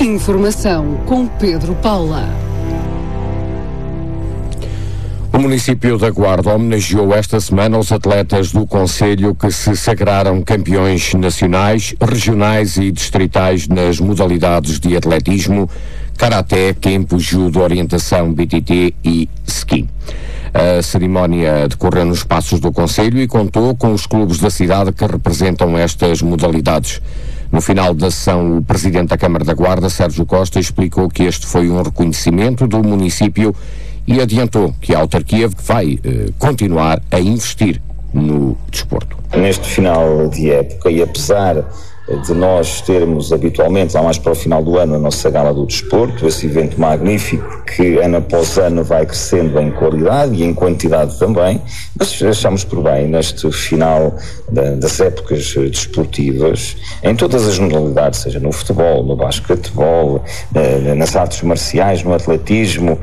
Informação com Pedro Paula. O município da Guarda homenageou esta semana os atletas do concelho que se sagraram campeões nacionais, regionais e distritais nas modalidades de atletismo, karaté, kempo, judo, orientação, BTT e ski. A cerimónia decorreu nos espaços do concelho e contou com os clubes da cidade que representam estas modalidades. No final da sessão, o presidente da Câmara da Guarda, Sérgio Costa, explicou que este foi um reconhecimento do município e adiantou que a autarquia vai continuar a investir no desporto. Neste final de época, e apesar de nós termos habitualmente, lá mais para o final do ano, a nossa Gala do Desporto, esse evento magnífico que ano após ano vai crescendo em qualidade e em quantidade também, mas achamos por bem neste final das épocas desportivas, em todas as modalidades, seja no futebol, no basquetebol, nas artes marciais, no atletismo,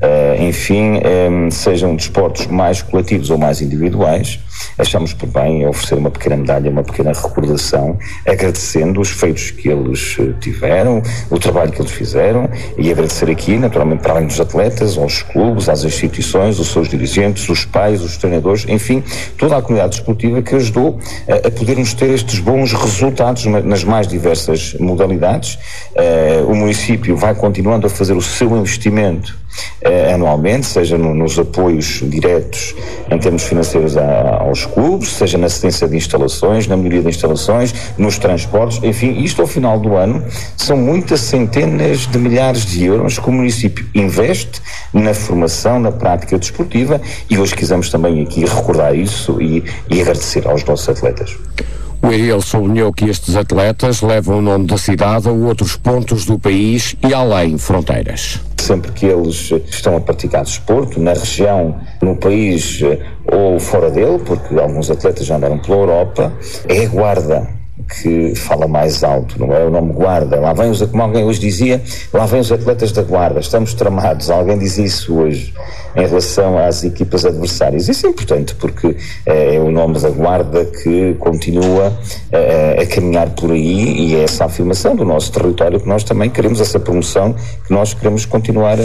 enfim, sejam desportos mais coletivos ou mais individuais, achamos por bem oferecer uma pequena medalha, uma pequena recordação, agradecendo os feitos que eles tiveram, o trabalho que eles fizeram, e agradecer aqui, naturalmente, para além dos atletas, aos clubes, às instituições, os seus dirigentes, os pais, os treinadores, enfim, toda a comunidade desportiva que ajudou a podermos ter estes bons resultados nas mais diversas modalidades. O município vai continuando a fazer o seu investimento anualmente, seja nos apoios diretos em termos financeiros aos clubes, seja na assistência de instalações, na melhoria de instalações, nos transportes, enfim, isto ao final do ano são muitas centenas de milhares de euros que o município investe na formação, na prática desportiva, e hoje quisemos também aqui recordar isso e agradecer aos nossos atletas. O Eriel sublinhou que estes atletas levam o nome da cidade a outros pontos do país e além fronteiras. Sempre que eles estão a praticar desporto, na região, no país ou fora dele, porque alguns atletas já andaram pela Europa, é a Guarda que fala mais alto, não é? O nome Guarda, lá vem como alguém hoje dizia, lá vem os atletas da Guarda, estamos tramados, alguém diz isso hoje em relação às equipas adversárias. Isso é importante porque é o nome da Guarda que continua a caminhar por aí, e é essa afirmação do nosso território que nós também queremos, essa promoção que nós queremos continuar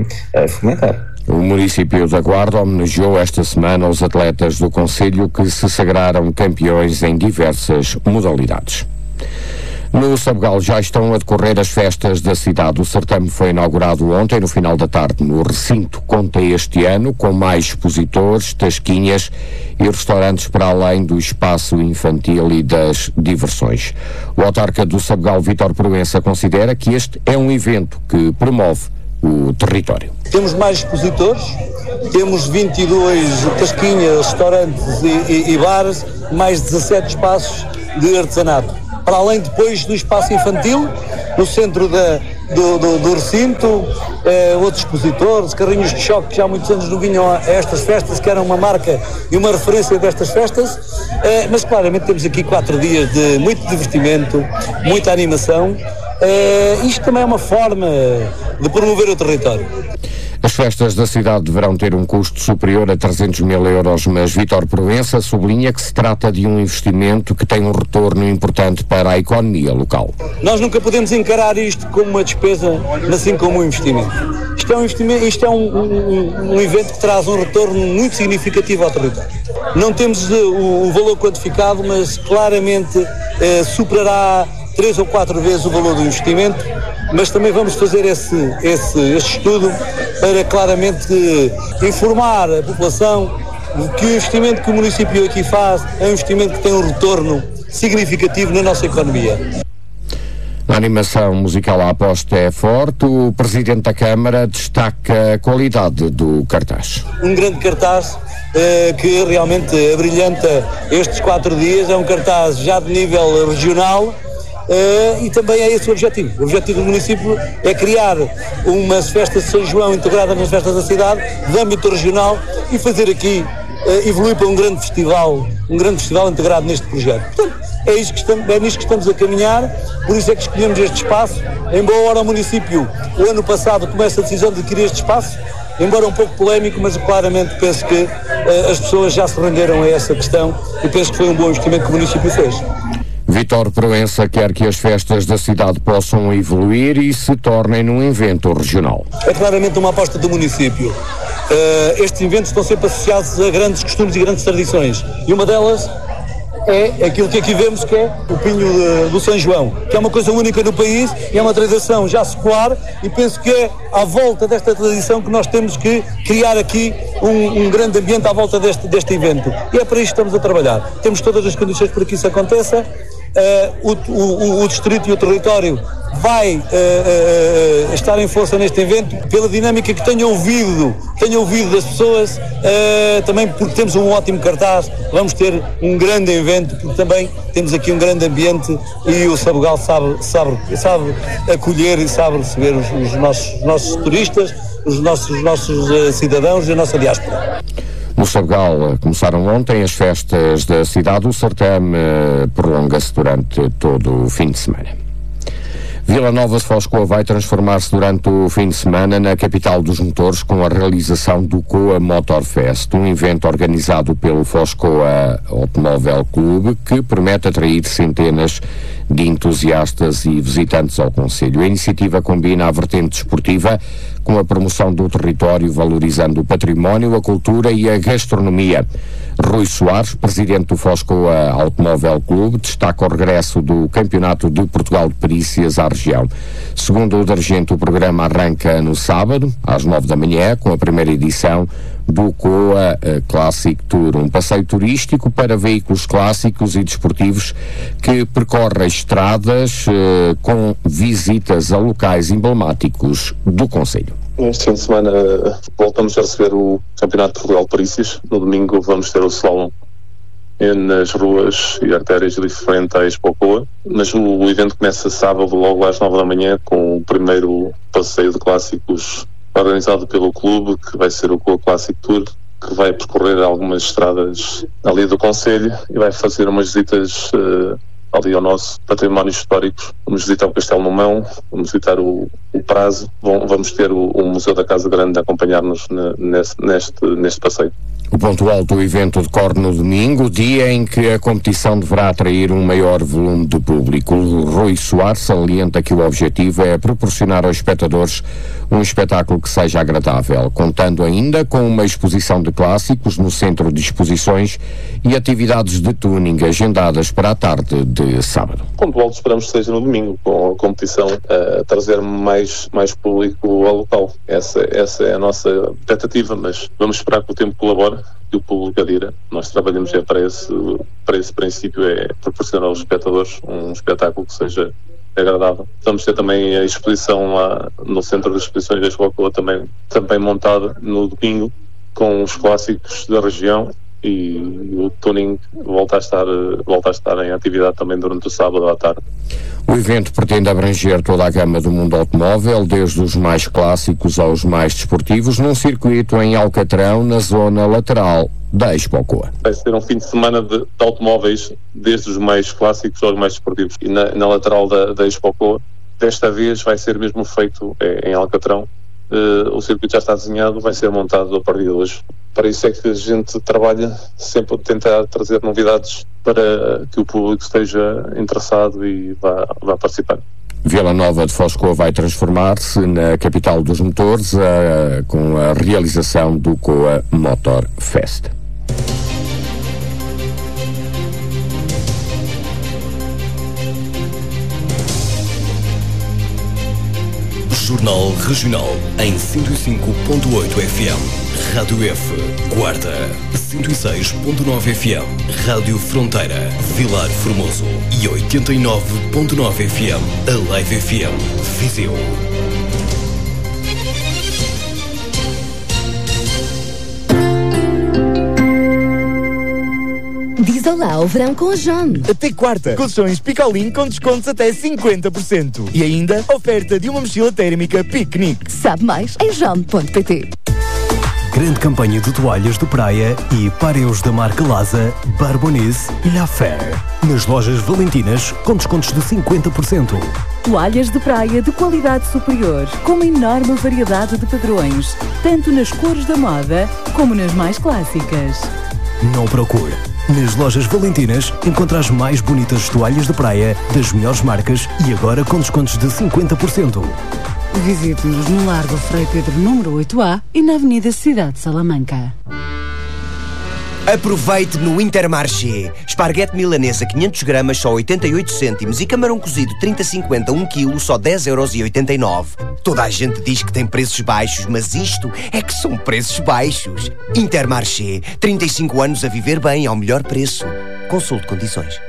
a fomentar. O município da Guarda homenageou esta semana os atletas do concelho que se sagraram campeões em diversas modalidades. No Sabugal já estão a decorrer as festas da cidade. O certame foi inaugurado ontem, no final da tarde, no recinto. Conta este ano com mais expositores, tasquinhas e restaurantes para além do espaço infantil e das diversões. O autarca do Sabugal, Vítor Proença, considera que este é um evento que promove o território. Temos mais expositores, temos 22 tasquinhas, restaurantes e bares, mais 17 espaços de artesanato. Para além depois do espaço infantil, no centro do recinto, outros expositores, carrinhos de choque que já há muitos anos não vinham a estas festas, que eram uma marca e uma referência destas festas, mas claramente temos aqui 4 dias de muito divertimento, muita animação. Isto também é uma forma de promover o território. As festas da cidade deverão ter um custo superior a 300 mil euros, mas Vítor Proença sublinha que se trata de um investimento que tem um retorno importante para a economia local. Nós nunca podemos encarar isto como uma despesa, mas sim como um investimento. Isto é um investimento, isto é um evento que traz um retorno muito significativo ao território. Não temos o valor quantificado, mas claramente superará 3 ou 4 vezes o valor do investimento, mas também vamos fazer este estudo para claramente informar a população de que o investimento que o município aqui faz é um investimento que tem um retorno significativo na nossa economia. Na animação musical a aposta é forte. O Presidente da Câmara destaca a qualidade do cartaz. Um grande cartaz que realmente abrilhanta estes 4 dias, é um cartaz já de nível regional. E também é esse o objetivo. O objetivo do município é criar umas festas de São João integradas nas festas da cidade, de âmbito regional, e fazer aqui, evoluir para um grande festival integrado neste projeto. Portanto, é nisto que estamos a caminhar, por isso é que escolhemos este espaço. Embora o município, o ano passado, comece a decisão de adquirir este espaço, embora um pouco polémico, mas claramente penso que as pessoas já se renderam a essa questão e penso que foi um bom investimento que o município fez. Vítor Proença quer que as festas da cidade possam evoluir e se tornem num evento regional. É claramente uma aposta do município. Estes eventos estão sempre associados a grandes costumes e grandes tradições. E uma delas é aquilo que aqui vemos, que é o Pinho do São João, que é uma coisa única no país e é uma tradição já secular, e penso que é à volta desta tradição que nós temos que criar aqui um grande ambiente à volta deste evento. E é para isso que estamos a trabalhar. Temos todas as condições para que isso aconteça. O distrito e o território vai estar em força neste evento pela dinâmica que tenho ouvido das pessoas, também porque temos um ótimo cartaz. Vamos ter um grande evento porque também temos aqui um grande ambiente e o Sabugal sabe acolher e sabe receber os nossos turistas, os nossos cidadãos e a nossa diáspora. No Sabugal começaram ontem as festas da cidade. O certame prolonga-se durante todo o fim de semana. Vila Nova de Foscoa vai transformar-se durante o fim de semana na capital dos motores com a realização do COA Motor Fest, um evento organizado pelo Foscoa Automóvel Clube que promete atrair centenas de entusiastas e visitantes ao concelho. A iniciativa combina a vertente desportiva com a promoção do território, valorizando o património, a cultura e a gastronomia. Rui Soares, presidente do Foscoa Automóvel Clube, destaca o regresso do Campeonato de Portugal de Perícias à região. Segundo o Dargento, o programa arranca no sábado, às 9 da manhã, com a primeira edição do COA Classic Tour, um passeio turístico para veículos clássicos e desportivos que percorre estradas com visitas a locais emblemáticos do concelho. Este fim de semana voltamos a receber o Campeonato de Portugal de Perícias. No domingo vamos ter o slalom nas ruas e artérias diferentes à Expo COA, mas o evento começa sábado logo às 9 da manhã com o primeiro passeio de clássicos organizado pelo clube, que vai ser o COA Classic Tour, que vai percorrer algumas estradas ali do concelho e vai fazer umas visitas ali ao nosso património histórico. Vamos visitar o Castelo Momão, vamos visitar o Prazo, vamos ter o Museu da Casa Grande a acompanhar-nos neste passeio. O ponto alto do evento decorre no domingo, dia em que a competição deverá atrair um maior volume de público. O Rui Soares salienta que o objetivo é proporcionar aos espectadores um espetáculo que seja agradável, contando ainda com uma exposição de clássicos no centro de exposições e atividades de tuning agendadas para a tarde de sábado. O ponto alto esperamos que seja no domingo, com a competição a trazer mais público ao local. Essa é a nossa expectativa, mas vamos esperar que o tempo colabore e o público adira. Nós trabalhamos para esse princípio, é proporcionar aos espectadores um espetáculo que seja agradável. Vamos ter também a exposição lá no Centro de Exposições da Escola, também montada no domingo, com os clássicos da região, e o tuning volta a estar em atividade também durante o sábado à tarde. O evento pretende abranger toda a gama do mundo automóvel, desde os mais clássicos aos mais desportivos, num circuito em Alcatrão, na zona lateral da Expo COA. Vai ser um fim de semana de automóveis, desde os mais clássicos aos mais desportivos. E na lateral da Expo COA, desta vez vai ser mesmo feito em Alcatrão. O circuito já está desenhado, vai ser montado a partir de hoje. Para isso é que a gente trabalha sempre a tentar trazer novidades para que o público esteja interessado e vá participar. Vila Nova de Foscoa vai transformar-se na capital dos motores com a realização do COA Motor Fest. Jornal Regional em 105.8 FM. Rádio F, Guarda, 106.9 FM, Rádio Fronteira, Vilar Formoso e 89.9 FM, a Live FM, Viseu. Diz olá ao verão com a John. Até quarta, colchões Picolin com descontos até 50%. E ainda, oferta de uma mochila térmica piquenique. Sabe mais em john.pt. Grande campanha de toalhas de praia e pareos da marca Laza, Barbonize e La Fer. Nas lojas Valentinas, com descontos de 50%. Toalhas de praia de qualidade superior, com uma enorme variedade de padrões, tanto nas cores da moda como nas mais clássicas. Não procure, Nas lojas Valentinas encontra as mais bonitas toalhas de praia das melhores marcas e agora com descontos de 50%. Visite-nos no Largo Frei Pedro número 8A e na Avenida Cidade de Salamanca. Aproveite no Intermarché. Esparguete milanesa 500 gramas só 88 cêntimos e camarão cozido 30,50 1 kg só 10,89€. Toda a gente diz que tem preços baixos, mas isto é que são preços baixos. Intermarché. 35 anos a viver bem ao melhor preço. Consulte condições.